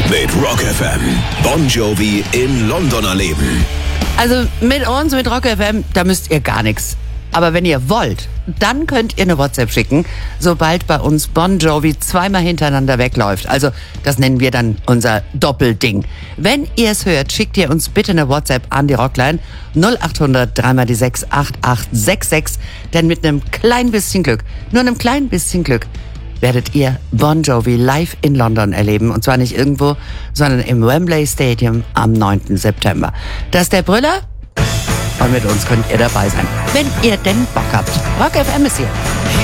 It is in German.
mit Rock FM. Bon Jovi in London erleben. Also mit uns, mit Rock FM, da müsst ihr gar nichts. Aber wenn ihr wollt, dann könnt ihr eine WhatsApp schicken, sobald bei uns Bon Jovi zweimal hintereinander wegläuft. Also das nennen wir dann unser Doppelding. Wenn ihr es hört, schickt ihr uns bitte eine WhatsApp an die Rockline 0800 3x6 8866. Denn mit einem kleinen bisschen Glück, nur einem kleinen bisschen Glück, werdet ihr Bon Jovi live in London erleben. Und zwar nicht irgendwo, sondern im Wembley Stadium am 9. September. Das ist der Brüller. Und mit uns könnt ihr dabei sein, wenn ihr denn Bock habt. Rock FM ist hier.